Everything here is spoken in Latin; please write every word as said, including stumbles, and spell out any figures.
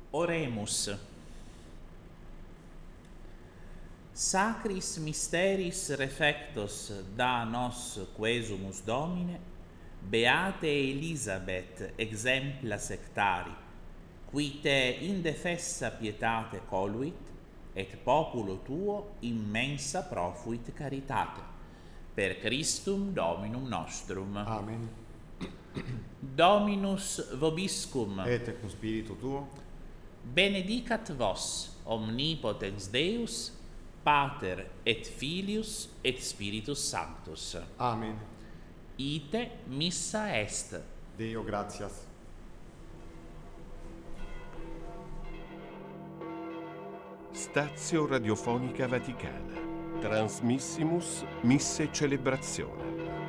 Oremus. Sacris mysteris refectos da nos quesumus Domine, beate Elisabeth exempla sectari, qui te indefessa pietate coluit, et populo tuo immensa profuit caritate. Per Christum Dominum nostrum. Amen. Dominus vobiscum. Et cum spiritu tuo. Benedicat vos omnipotens Deus, Pater et Filius et Spiritus Sanctus. Amen. Ite missa est. Deo gratias. Stazio Radiofonica Vaticana. Transmissimus Misse Celebrazione.